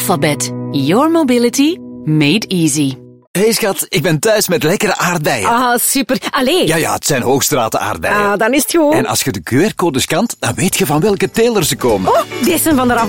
Alphabet. Your mobility made easy. Hey schat, ik ben thuis met lekkere aardbeien. Ah, super. Allee. Ja, het zijn Hoogstraten aardbeien. Ah, dan is het goed. En als je de QR-code scant, dan weet je van welke teler ze komen. Oh, deze zijn van de